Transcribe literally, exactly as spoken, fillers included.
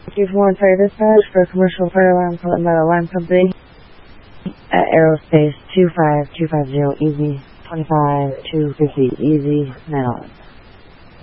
Chief Warren Fire Dispatch for commercial fire alarm calling by the alarm company at Aerospace two five two five zero Easy, twenty-five two fifty Easy, nine eleven.